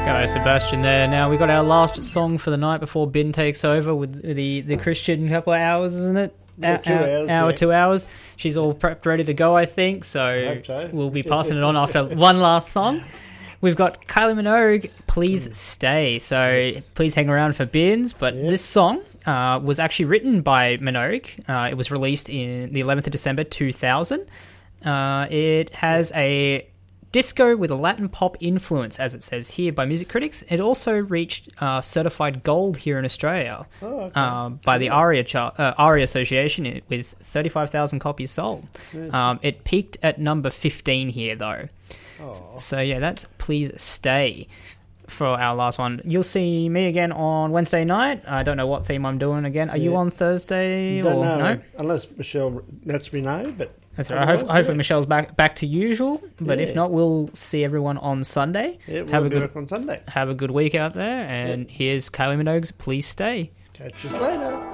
Go Sebastian there. Now we got our last song for the night before Bin takes over with the Christian couple of hours, isn't it? Yeah, 2 hours. Hour, Yeah. 2 hours. She's all prepped, ready to go, I think. I hope so. We'll be passing it on after one last song. We've got Kylie Minogue, Please Stay. So Yes. please hang around for Bins. But Yep. this song was actually written by Minogue. It was released in the 11th of December 2000. It has a disco with a Latin pop influence, as it says here by music critics. It also reached certified gold here in Australia by the ARIA Association with 35,000 copies sold. It peaked at number 15 here, though. Oh. So, yeah, that's Please Stay for our last one. You'll see me again on Wednesday night. I don't know what theme I'm doing again. Are you Yeah. on Thursday? Don't or know, no? unless Michelle lets me know, but... That's all right. Hopefully Michelle's back to usual. But if Yeah. not, we'll see everyone on Sunday. Yeah, Have we'll a be good back on Sunday. Have a good week out there. And here's Kylie Minogue's Please Stay. Catch you later.